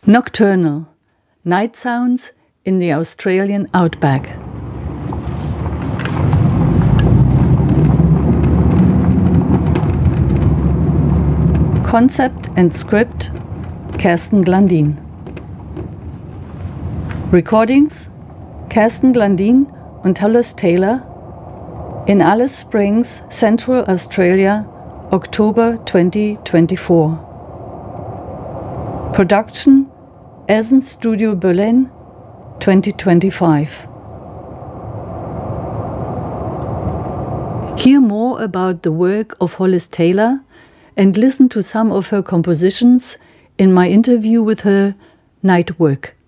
Nocturnal, night sounds in the Australian outback. Concept and script, Kerstin Glandin. Recordings, Kerstin Glandin und Hollis Taylor in Alice Springs, Central Australia, October 2024. Production, Elsen Studio Berlin, 2025. Hear more about the work of Hollis Taylor and listen to some of her compositions in my interview with her, Night Work.